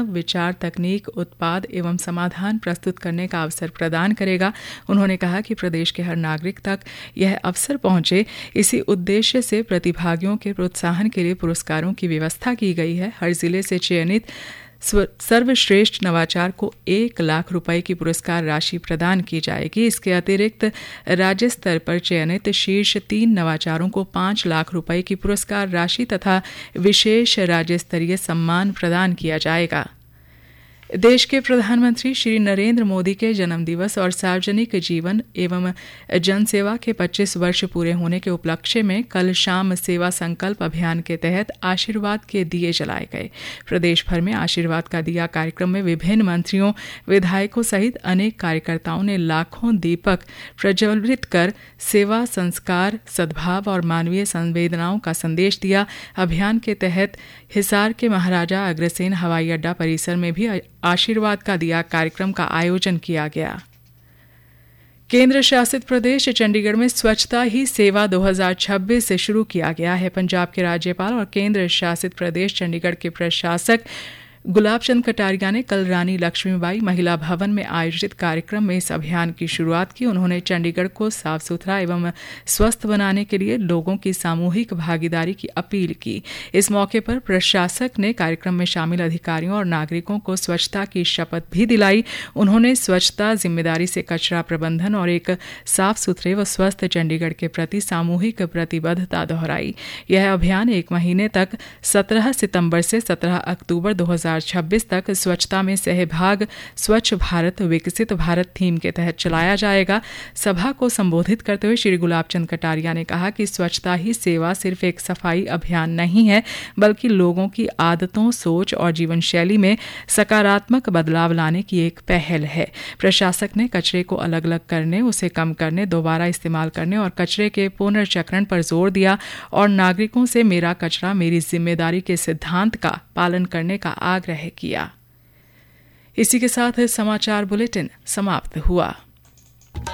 अभिनव विचार, तकनीक, उत्पाद एवं समाधान प्रस्तुत करने का अवसर प्रदान करेगा। उन्होंने कहा कि प्रदेश के हर नागरिक तक यह अवसर पहुंचे, इसी उद्देश्य से प्रतिभागियों के प्रोत्साहन के लिए पुरस्कारों की व्यवस्था की गई है। हर जिले से चयनित सर्वश्रेष्ठ नवाचार को 1 लाख रुपए की पुरस्कार राशि प्रदान की जाएगी। इसके अतिरिक्त राज्य स्तर पर चयनित शीर्ष 3 नवाचारों को 5 लाख रुपए की पुरस्कार राशि तथा विशेष राज्य स्तरीय सम्मान प्रदान किया जाएगा। देश के प्रधानमंत्री श्री नरेंद्र मोदी के जन्मदिवस और सार्वजनिक जीवन एवं जनसेवा के 25 वर्ष पूरे होने के उपलक्ष्य में कल शाम सेवा संकल्प अभियान के तहत आशीर्वाद के दिए जलाए गए। प्रदेश भर में आशीर्वाद का दिया कार्यक्रम में विभिन्न मंत्रियों, विधायकों सहित अनेक कार्यकर्ताओं ने लाखों दीपक प्रज्वलित कर सेवा, संस्कार, सद्भाव और मानवीय संवेदनाओं का संदेश दिया। अभियान के तहत हिसार के महाराजा अग्रसेन हवाई अड्डा परिसर में भी आशीर्वाद का दिया कार्यक्रम का आयोजन किया गया। केंद्र शासित प्रदेश चंडीगढ़ में स्वच्छता ही सेवा 2026 से शुरू किया गया है। पंजाब के राज्यपाल और केंद्र शासित प्रदेश चंडीगढ़ के प्रशासक गुलाब चंद कटारिया ने कल रानी लक्ष्मीबाई महिला भवन में आयोजित कार्यक्रम में इस अभियान की शुरुआत की। उन्होंने चंडीगढ़ को साफ सुथरा एवं स्वस्थ बनाने के लिए लोगों की सामूहिक भागीदारी की अपील की। इस मौके पर प्रशासक ने कार्यक्रम में शामिल अधिकारियों और नागरिकों को स्वच्छता की शपथ भी दिलाई। उन्होंने स्वच्छता, जिम्मेदारी से कचरा प्रबंधन और एक साफ सुथरे व स्वस्थ चंडीगढ़ के प्रति सामूहिक प्रतिबद्धता दोहराई। यह अभियान 1 महीने तक 17 सितंबर से 17 अक्टूबर 2026 तक स्वच्छता में सहभाग स्वच्छ भारत विकसित भारत थीम के तहत चलाया जाएगा। सभा को संबोधित करते हुए श्री गुलाब चंद कटारिया ने कहा कि स्वच्छता ही सेवा सिर्फ एक सफाई अभियान नहीं है, बल्कि लोगों की आदतों, सोच और जीवन शैली में सकारात्मक बदलाव लाने की एक पहल है। प्रशासक ने कचरे को अलग अलग करने, उसे कम करने, दोबारा इस्तेमाल करने और कचरे के पुनर्चक्रण पर जोर दिया और नागरिकों से मेरा कचरा मेरी जिम्मेदारी के सिद्धांत का पालन करने का आग्रह किया। इसी के साथ समाचार बुलेटिन समाप्त हुआ।